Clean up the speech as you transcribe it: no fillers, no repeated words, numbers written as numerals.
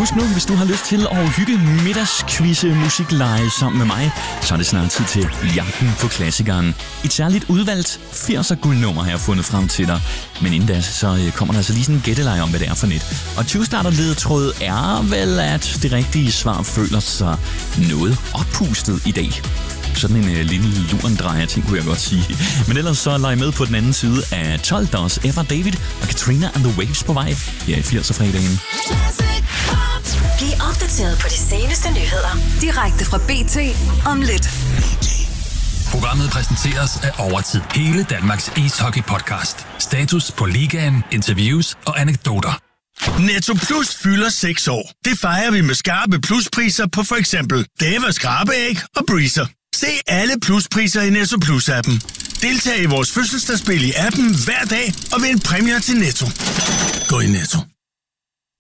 Husk nu, hvis du har lyst til at hygge middagsquizze musikleje sammen med mig, så er det snart tid til jagten på klassikeren. Et særligt udvalgt 80'er guldnummer har jeg fundet frem til dig. Men inden da, så kommer der altså lige sådan en gætteleje om, hvad det er for net. Og 20-starter-ledetråd er vel, at det rigtige svar føler sig noget oppustet i dag. Sådan en lille lurendrejer-ting, kunne jeg godt sige. Men ellers så leg med på den anden side af 12. Der også Ever David og Katrina and the Waves på vej her i 80'er-fredagen. Bliv opdateret på de seneste nyheder direkte fra BT om lidt. Programmet præsenteres af Overtid. Hele Danmarks ishockey-podcast. Status på ligaen, interviews og anekdoter. Netto Plus fylder 6 år. Det fejrer vi med skarpe pluspriser på for eksempel Devas skrabeæg og Breezer. Se alle pluspriser i Netto Plus-appen. Deltag i vores fødselsdagsspil i appen hver dag og vind præmier til Netto. Gå i Netto.